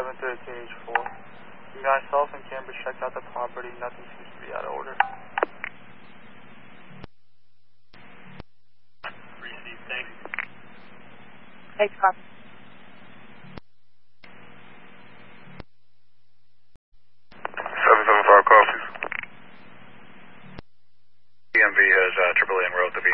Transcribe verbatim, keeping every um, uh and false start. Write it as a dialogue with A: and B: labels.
A: seven thirteen H four. Myself and Cambridge checked out the property. Nothing seems to be out of order.
B: Receive, thanks.
C: Thanks, copy.
D: seven seven five copies. D M V has uh, triple A en route to be